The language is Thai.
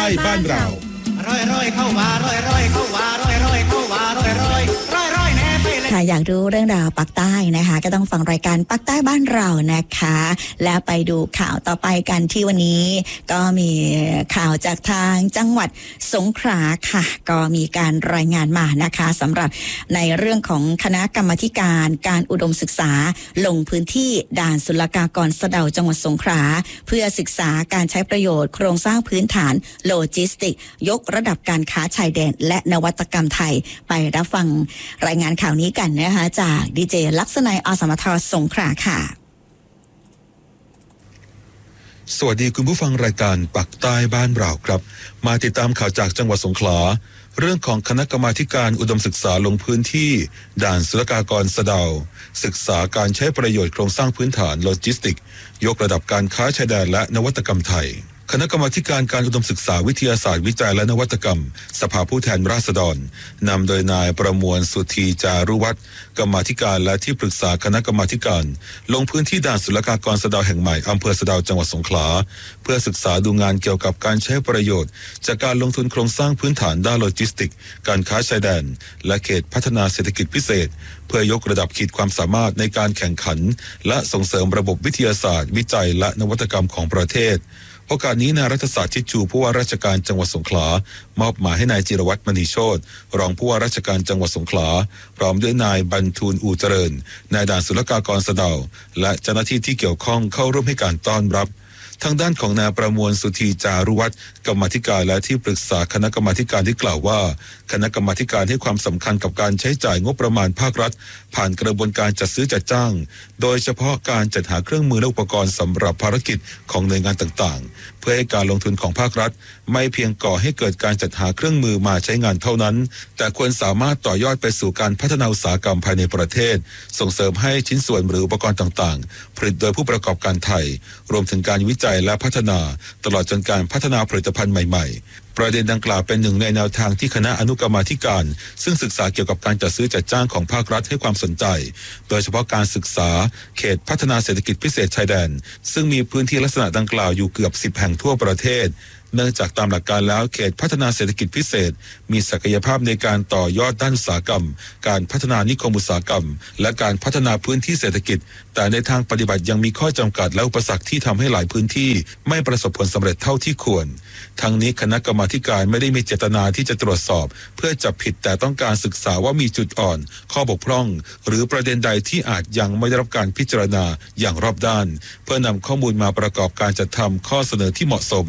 บ้านเราร้อยเข้าว่าร้อยเข้าว่าร้อยเข้าว่าร้อยแน่ไปเลยค่ะอยากรู้เรื่องราวปักใต้นะคะก็ต้องฟังรายการปักใต้บ้านเรานะคะแล้วไปดูข่าวต่อไปกันที่วันนี้ก็มีข่าวจากทางจังหวัดสงขลาค่ะก็มีการรายงานมานะคะสำหรับในเรื่องของคณะกรรมาธิการอุดมศึกษาลงพื้นที่ด่านศุลกากรสะเดาจังหวัดสงขลาเพื่อศึกษาการใช้ประโยชน์โครงสร้างพื้นฐานโลจิสติกยกระดับการค้าชายแดนและนวัตกรรมไทยไปรับฟังรายงานข่าวนี้กันนะคะจากดีเจลักษณัย อสมท สงขลาค่ะสวัสดีคุณผู้ฟังรายการปักใต้บ้านเราครับมาติดตามข่าวจากจังหวัดสงขลาเรื่องของคณะกรรมาธิการอุดมศึกษาลงพื้นที่ด่านศุลกากรสะเดาศึกษาการใช้ประโยชน์โครงสร้างพื้นฐานโลจิสติกยกระดับการค้าชายแดนและนวัตกรรมไทยคณะกรรมาธิการอุดมศึกษาวิทยาศาสตร์วิจัยและนวัตกรรมสภาผู้แทนราษฎรนำโดยนายประมวลสุธีจารุวัฒน์กรรมาธิการและที่ปรึกษาคณะกรรมาธิการลงพื้นที่ด่านศุลกากรสะเดาแห่งใหม่อำเภอสะเดาจังหวัดสงขลาเพื่อศึกษาดูงานเกี่ยวกับการใช้ประโยชน์จากการลงทุนโครงสร้างพื้นฐานด้านโลจิสติกการค้าชายแดนและเขตพัฒนาเศรษฐกิจพิเศษเพื่อยกระดับขีดความสามารถในการแข่งขันและส่งเสริมระบบวิทยาศาสตร์วิจัยและนวัตกรรมของประเทศโอกาสนี้นายรัฐศาสตร์ชิดชูผู้ว่าราชการจังหวัดสงขลามอบหมายให้นายจิรวัตรมณีโชติรองผู้ว่าราชการจังหวัดสงขลาพร้อมด้วยนายบรรทูลอู่เจริญนายด่านศุลกากรสะเดาและเจ้าหน้าที่ที่เกี่ยวข้องเข้าร่วมให้การต้อนรับทางด้านของนายประมวลสุธีจารุวัฒน์กรรมาธิการและที่ปรึกษาคณะกรรมาธิการที่กล่าวว่าคณะกรรมาธิการให้ความสำคัญกับการใช้จ่ายงบประมาณภาครัฐผ่านกระบวนการจัดซื้อจัดจ้างโดยเฉพาะการจัดหาเครื่องมือและอุปกรณ์สำหรับภารกิจของหน่วยงานต่างๆเพื่อให้การลงทุนของภาครัฐไม่เพียงก่อให้เกิดการจัดหาเครื่องมือมาใช้งานเท่านั้นแต่ควรสามารถต่อยอดไปสู่การพัฒนาอุตสาหกรรมภายในประเทศส่งเสริมให้ชิ้นส่วนหรืออุปกรณ์ต่างๆผลิตโดยผู้ประกอบการไทยรวมถึงการวิจัยและพัฒนาตลอดจนการพัฒนาผลิตภัณฑ์ใหม่ๆประเด็นดังกล่าวเป็นหนึ่งในแนวทางที่คณะอนุกรรมาธิการซึ่งศึกษาเกี่ยวกับการจัดซื้อจัดจ้างของภาครัฐให้ความสนใจโดยเฉพาะการศึกษาเขตพัฒนาเศรษฐกิจพิเศษชายแดนซึ่งมีพื้นที่ลักษณะดังกล่าวอยู่เกือบ10แห่งทั่วประเทศเนื่องจากตามหลักการแล้วเขตพัฒนาเศรษฐกิจพิเศษมีศักยภาพในการต่อยอดด้านอุตสาหกรรมการพัฒนานิคมอุตสาหกรรมและการพัฒนาพื้นที่เศรษฐกิจแต่ในทางปฏิบัติยังมีข้อจำกัดและอุปสรรคที่ทำให้หลายพื้นที่ไม่ประสบผลสำเร็จเท่าที่ควรทั้งนี้คณะกรรมาธิการไม่ได้มีเจตนาที่จะตรวจสอบเพื่อจับผิดแต่ต้องการศึกษาว่ามีจุดอ่อนข้อบกพร่องหรือประเด็นใดที่อาจยังไม่ได้รับการพิจารณาอย่างรอบด้านเพื่อนำข้อมูลมาประกอบการจัดทำข้อเสนอที่เหมาะสม